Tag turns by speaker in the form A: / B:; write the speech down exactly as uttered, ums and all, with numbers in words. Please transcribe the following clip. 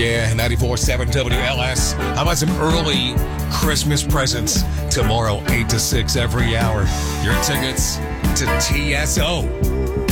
A: Yeah, ninety-four seven W L S. How about some early Christmas presents tomorrow, eight to six every hour? Your tickets to T S O.